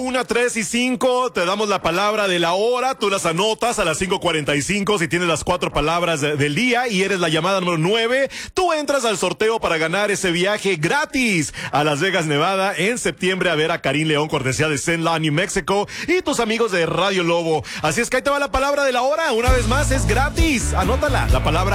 1, 3 y 5, te damos la palabra de la hora, tú las anotas a las 5:45 si tienes las 4 palabras del día y eres la llamada número 9, tú entras al sorteo para ganar ese viaje gratis a Las Vegas, Nevada en septiembre a ver a Karim León, cortesía de Zenla, New Mexico y tus amigos de Radio Lobo. Así es que ahí te va la palabra de la hora, una vez más es gratis, anótala, la palabra